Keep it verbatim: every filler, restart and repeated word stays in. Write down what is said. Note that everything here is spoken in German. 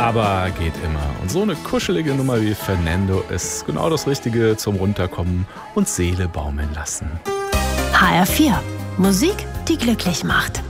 aber geht immer. Und so eine kuschelige Nummer wie Fernando ist genau das Richtige zum Runterkommen und Seele baumeln lassen. H R vier. Musik, die glücklich macht.